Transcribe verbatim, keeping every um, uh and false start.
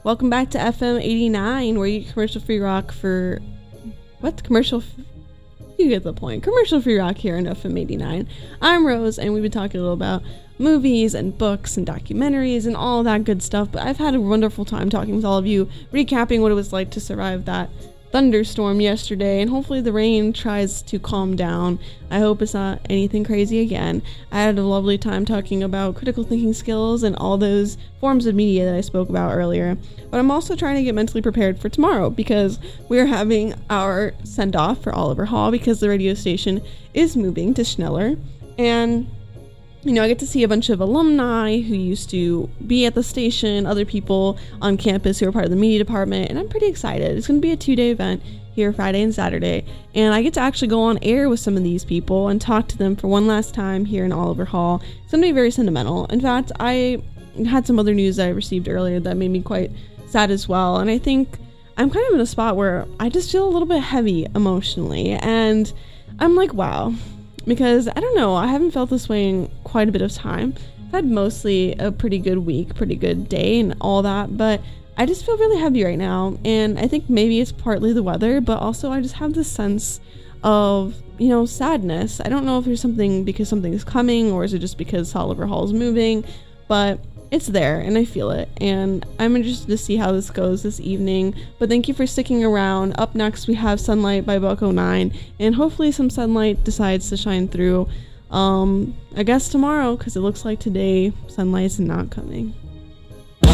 Welcome back to F M eighty-nine, where you get commercial free rock for... What? Commercial... F- you get the point. Commercial free rock here on F M eighty-nine. I'm Rose, and we've been talking a little about movies and books and documentaries and all that good stuff, but I've had a wonderful time talking with all of you, recapping what it was like to survive that thunderstorm yesterday, and hopefully the rain tries to calm down. I hope it's not anything crazy again. I had a lovely time talking about critical thinking skills and all those forms of media that I spoke about earlier, but I'm also trying to get mentally prepared for tomorrow because we're having our send-off for Oliver Hall because the radio station is moving to Schneller, and you know, I get to see a bunch of alumni who used to be at the station, other people on campus who are part of the media department, and I'm pretty excited. It's going to be a two-day event here Friday and Saturday, and I get to actually go on air with some of these people and talk to them for one last time here in Oliver Hall. It's going to be very sentimental. In fact, I had some other news that I received earlier that made me quite sad as well, and I think I'm kind of in a spot where I just feel a little bit heavy emotionally, and I'm like, wow. Because, I don't know, I haven't felt this way in quite a bit of time. I've had mostly a pretty good week, pretty good day and all that, but I just feel really heavy right now, and I think maybe it's partly the weather, but also I just have this sense of, you know, sadness. I don't know if there's something because something is coming, or is it just because Oliver Hall is moving, but it's there, and I feel it, and I'm interested to see how this goes this evening, but thank you for sticking around. Up next, we have Sunlight by Buck oh nine, and hopefully some sunlight decides to shine through, um, I guess tomorrow, because it looks like today, sunlight's not coming.